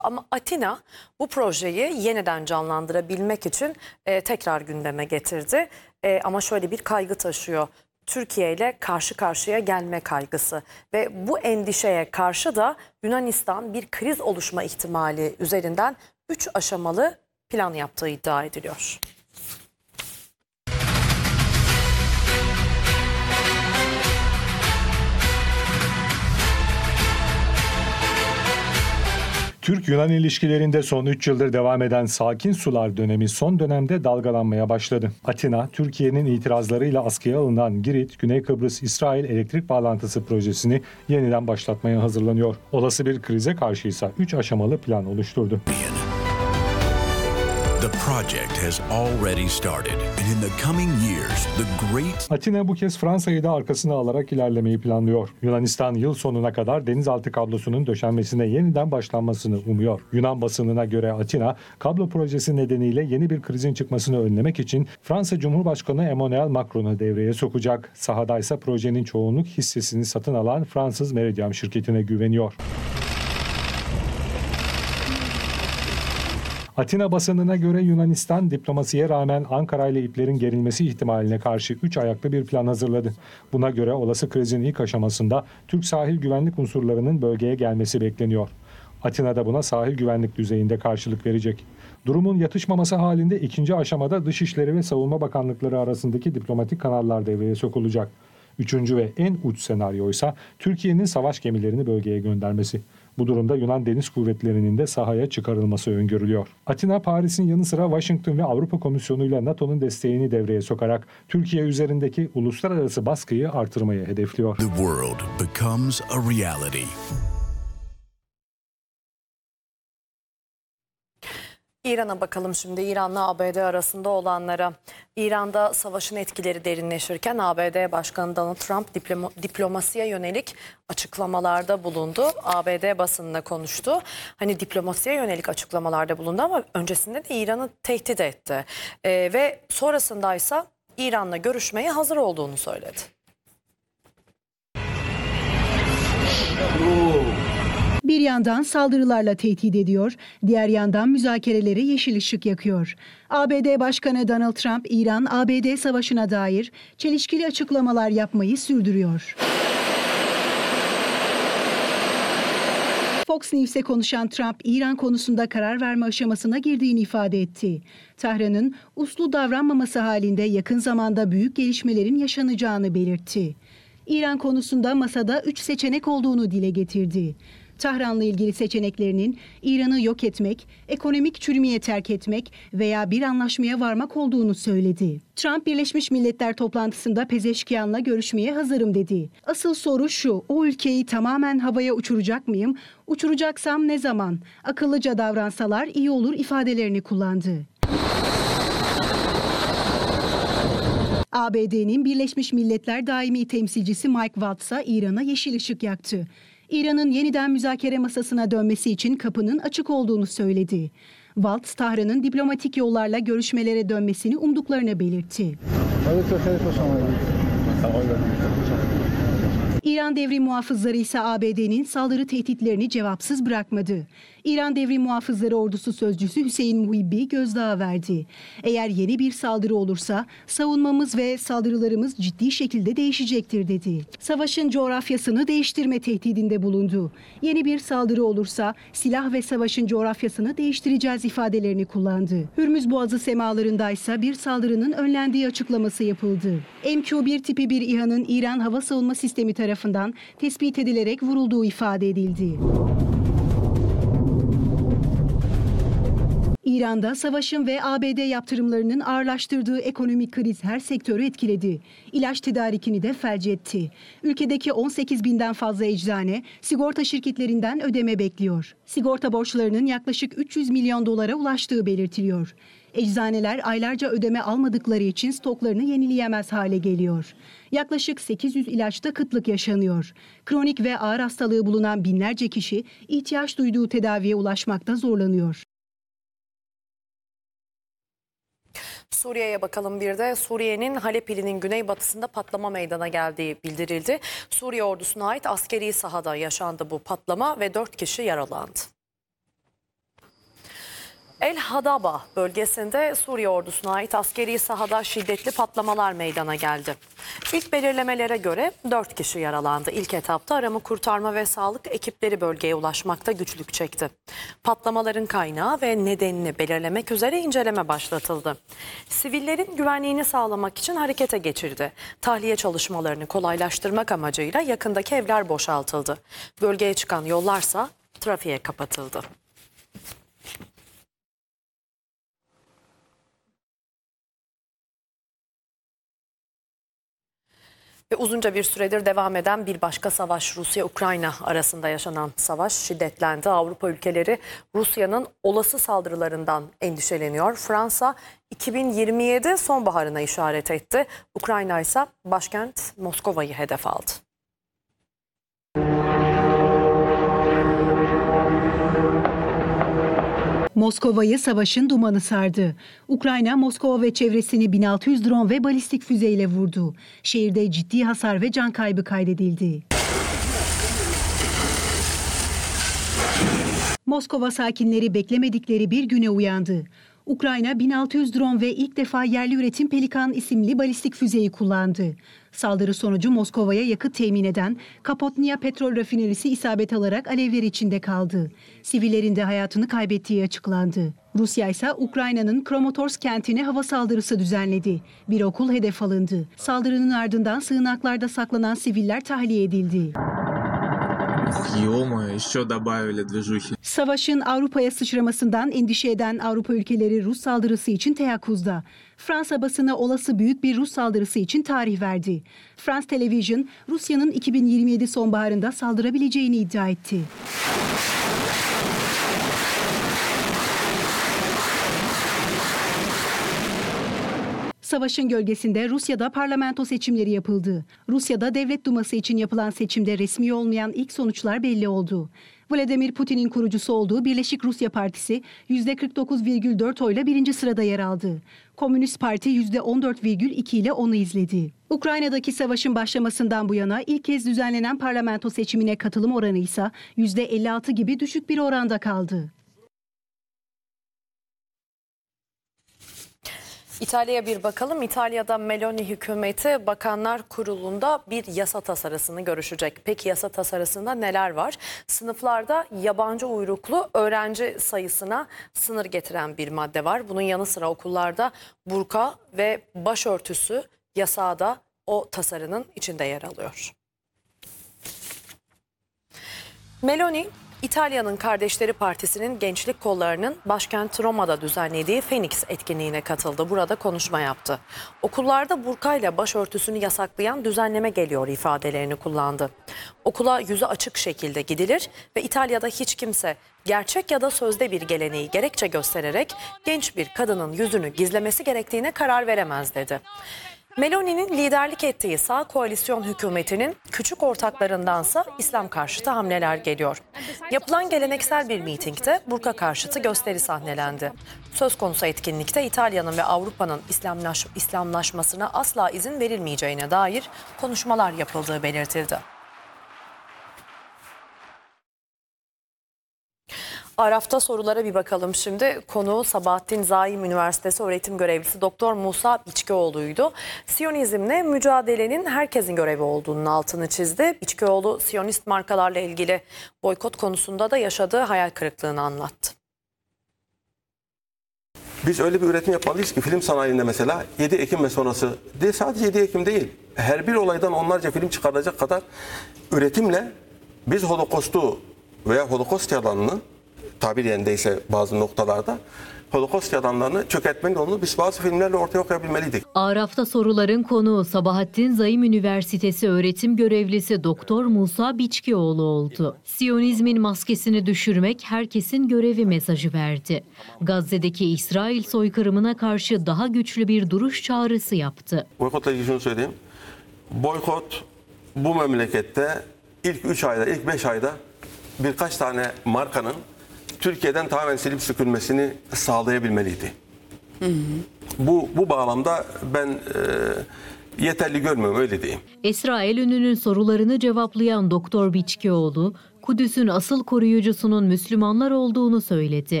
Ama Atina bu projeyi yeniden canlandırabilmek için tekrar gündeme getirdi. Ama şöyle bir kaygı taşıyor. Türkiye ile karşı karşıya gelme kaygısı ve bu endişeye karşı da Yunanistan bir kriz oluşma ihtimali üzerinden 3 aşamalı plan yaptığı iddia ediliyor. Türk-Yunan ilişkilerinde son 3 yıldır devam eden sakin sular dönemi son dönemde dalgalanmaya başladı. Atina, Türkiye'nin itirazlarıyla askıya alınan Girit, Güney Kıbrıs-İsrail elektrik bağlantısı projesini yeniden başlatmaya hazırlanıyor. Olası bir krize karşıysa 3 aşamalı plan oluşturdu. The project has already started, and in the coming years, the great... Atina bu kez Fransa'yı da arkasına alarak ilerlemeyi planlıyor. Yunanistan yıl sonuna kadar denizaltı kablosunun döşenmesine yeniden başlanmasını umuyor. Yunan basınına göre Atina, kablo projesi nedeniyle yeni bir krizin çıkmasını önlemek için Fransa Cumhurbaşkanı Emmanuel Macron'u devreye sokacak. Sahadaysa projenin çoğunluk hissesini satın alan Fransız Meridiam şirketine güveniyor. Atina basınına göre Yunanistan diplomasiye rağmen Ankara ile iplerin gerilmesi ihtimaline karşı 3 ayaklı bir plan hazırladı. Buna göre olası krizin ilk aşamasında Türk sahil güvenlik unsurlarının bölgeye gelmesi bekleniyor. Atina da buna sahil güvenlik düzeyinde karşılık verecek. Durumun yatışmaması halinde ikinci aşamada Dışişleri ve Savunma Bakanlıkları arasındaki diplomatik kanallar devreye sokulacak. Üçüncü ve en uç senaryoysa Türkiye'nin savaş gemilerini bölgeye göndermesi. Bu durumda Yunan Deniz Kuvvetleri'nin de sahaya çıkarılması öngörülüyor. Atina, Paris'in yanı sıra Washington ve Avrupa Komisyonu ile NATO'nun desteğini devreye sokarak Türkiye üzerindeki uluslararası baskıyı artırmayı hedefliyor. The world becomes a reality. İran'a bakalım şimdi. İran'la ABD arasında olanlara. İran'da savaşın etkileri derinleşirken ABD Başkanı Donald Trump diplomasiye yönelik açıklamalarda bulundu. ABD basınına konuştu. Hani diplomasiye yönelik açıklamalarda bulundu ama öncesinde de İran'ı tehdit etti. Ve sonrasındaysa İran'la görüşmeye hazır olduğunu söyledi. Bir yandan saldırılarla tehdit ediyor, diğer yandan müzakerelere yeşil ışık yakıyor. ABD Başkanı Donald Trump, İran-ABD savaşına dair çelişkili açıklamalar yapmayı sürdürüyor. Fox News'e konuşan Trump, İran konusunda karar verme aşamasına girdiğini ifade etti. Tahran'ın uslu davranmaması halinde yakın zamanda büyük gelişmelerin yaşanacağını belirtti. İran konusunda masada 3 seçenek olduğunu dile getirdi. Tahran'la ilgili seçeneklerinin İran'ı yok etmek, ekonomik çürümeye terk etmek veya bir anlaşmaya varmak olduğunu söyledi. Trump, Birleşmiş Milletler toplantısında Pezeşkiyan'la görüşmeye hazırım dedi. Asıl soru şu, o ülkeyi tamamen havaya uçuracak mıyım? Uçuracaksam ne zaman? Akıllıca davransalar iyi olur ifadelerini kullandı. ABD'nin Birleşmiş Milletler daimi temsilcisi Mike Waltz'a İran'a yeşil ışık yaktı. İran'ın yeniden müzakere masasına dönmesi için kapının açık olduğunu söyledi. Waltz, Tahran'ın diplomatik yollarla görüşmelere dönmesini umduklarını belirtti. İran Devrim Muhafızları ise ABD'nin saldırı tehditlerini cevapsız bırakmadı. İran Devrim Muhafızları Ordusu Sözcüsü Hüseyin Muhibbi gözdağı verdi. Eğer yeni bir saldırı olursa savunmamız ve saldırılarımız ciddi şekilde değişecektir dedi. Savaşın coğrafyasını değiştirme tehdidinde bulundu. Yeni bir saldırı olursa silah ve savaşın coğrafyasını değiştireceğiz ifadelerini kullandı. Hürmüz Boğazı semalarındaysa bir saldırının önlendiği açıklaması yapıldı. MQ-1 tipi bir İHA'nın İran Hava Savunma Sistemi tarafından tespit edilerek vurulduğu ifade edildi. İran'da savaşın ve ABD yaptırımlarının ağırlaştırdığı ekonomik kriz her sektörü etkiledi. İlaç tedarikini de felç etti. Ülkedeki 18 binden fazla eczane sigorta şirketlerinden ödeme bekliyor. Sigorta borçlarının yaklaşık 300 milyon dolara ulaştığı belirtiliyor. Eczaneler aylarca ödeme almadıkları için stoklarını yenileyemez hale geliyor. Yaklaşık 800 ilaçta kıtlık yaşanıyor. Kronik ve ağır hastalığı bulunan binlerce kişi ihtiyaç duyduğu tedaviye ulaşmakta zorlanıyor. Suriye'ye bakalım bir de. Suriye'nin Halep ilinin güneybatısında patlama meydana geldiği bildirildi. Suriye ordusuna ait askeri sahada yaşandı bu patlama ve 4 kişi yaralandı. El Hadaba bölgesinde Suriye ordusuna ait askeri sahada şiddetli patlamalar meydana geldi. İlk belirlemelere göre 4 kişi yaralandı. İlk etapta arama kurtarma ve sağlık ekipleri bölgeye ulaşmakta güçlük çekti. Patlamaların kaynağı ve nedenini belirlemek üzere inceleme başlatıldı. Sivillerin güvenliğini sağlamak için harekete geçildi. Tahliye çalışmalarını kolaylaştırmak amacıyla yakındaki evler boşaltıldı. Bölgeye çıkan yollarsa trafiğe kapatıldı. Ve uzunca bir süredir devam eden bir başka savaş, Rusya-Ukrayna arasında yaşanan savaş şiddetlendi. Avrupa ülkeleri Rusya'nın olası saldırılarından endişeleniyor. Fransa 2027 sonbaharına işaret etti. Ukrayna ise başkent Moskova'yı hedef aldı. Moskova'yı savaşın dumanı sardı. Ukrayna, Moskova ve çevresini 1600 drone ve balistik füzeyle vurdu. Şehirde ciddi hasar ve can kaybı kaydedildi. Moskova sakinleri beklemedikleri bir güne uyandı. Ukrayna 1600 drone ve ilk defa yerli üretim Pelikan isimli balistik füzeyi kullandı. Saldırı sonucu Moskova'ya yakıt temin eden Kapotnia petrol rafinerisi isabet alarak alevler içinde kaldı. Sivillerin de hayatını kaybettiği açıklandı. Rusya ise Ukrayna'nın Kramatorsk kentine hava saldırısı düzenledi. Bir okul hedef alındı. Saldırının ardından sığınaklarda saklanan siviller tahliye edildi. Savaşın Avrupa'ya sıçramasından endişe eden Avrupa ülkeleri Rus saldırısı için teyakkuzda. Fransa basını olası büyük bir Rus saldırısı için tarih verdi. France Television, Rusya'nın 2027 sonbaharında saldırabileceğini iddia etti. Savaşın gölgesinde Rusya'da parlamento seçimleri yapıldı. Rusya'da Devlet Duması için yapılan seçimde resmi olmayan ilk sonuçlar belli oldu. Vladimir Putin'in kurucusu olduğu Birleşik Rusya Partisi %49,4 oyla birinci sırada yer aldı. Komünist Parti %14,2 ile onu izledi. Ukrayna'daki savaşın başlamasından bu yana ilk kez düzenlenen parlamento seçimine katılım oranı ise %56 gibi düşük bir oranda kaldı. İtalya'ya bir bakalım. İtalya'da Meloni hükümeti Bakanlar Kurulu'nda bir yasa tasarısını görüşecek. Peki yasa tasarısında neler var? Sınıflarda yabancı uyruklu öğrenci sayısına sınır getiren bir madde var. Bunun yanı sıra okullarda burka ve başörtüsü yasağı da o tasarının içinde yer alıyor. Meloni, İtalya'nın Kardeşleri Partisi'nin gençlik kollarının başkent Roma'da düzenlediği Phoenix etkinliğine katıldı. Burada konuşma yaptı. Okullarda burkayla başörtüsünü yasaklayan düzenleme geliyor ifadelerini kullandı. Okula yüzü açık şekilde gidilir ve İtalya'da hiç kimse gerçek ya da sözde bir geleneği gerekçe göstererek genç bir kadının yüzünü gizlemesi gerektiğine karar veremez dedi. Meloni'nin liderlik ettiği sağ koalisyon hükümetinin küçük ortaklarındansa İslam karşıtı hamleler geliyor. Yapılan geleneksel bir mitingde burka karşıtı gösteri sahnelendi. Söz konusu etkinlikte İtalya'nın ve Avrupa'nın İslamlaşmasına asla izin verilmeyeceğine dair konuşmalar yapıldığı belirtildi. Araf'ta sorulara bir bakalım şimdi. Konuğu Sabahattin Zaim Üniversitesi öğretim görevlisi Doktor Musa Biçkioğlu'ydu. Siyonizmle mücadelenin herkesin görevi olduğunun altını çizdi. Biçkioğlu, Siyonist markalarla ilgili boykot konusunda da yaşadığı hayal kırıklığını anlattı. Biz öyle bir üretim yapmalıyız ki film sanayinde mesela 7 Ekim ve sonrası değil, sadece 7 Ekim değil. Her bir olaydan onlarca film çıkarılacak kadar üretimle biz Holocaust'u veya Holocaust yalanını, tabir yerindeyse bazı noktalarda Holocaust yalanlarını çökertmenin yolunu biz bazı filmlerle ortaya koyabilmeliydik. Araf'ta soruların konuğu Sabahattin Zaim Üniversitesi öğretim görevlisi Doktor Musa Biçkioğlu oldu. Siyonizmin maskesini düşürmek herkesin görevi mesajı verdi. Gazze'deki İsrail soykırımına karşı daha güçlü bir duruş çağrısı yaptı. Boykotla ilgili şunu söyleyeyim. Boykot bu memlekette ilk 3 ayda, ilk 5 ayda birkaç tane markanın Türkiye'den tamamen silip süpürmesini sağlayabilmeliydi. Bu bağlamda ben yeterli görmüyorum, öyle diyeyim. Esra Elönü'nün sorularını cevaplayan Doktor Biçkioğlu, Kudüs'ün asıl koruyucusunun Müslümanlar olduğunu söyledi.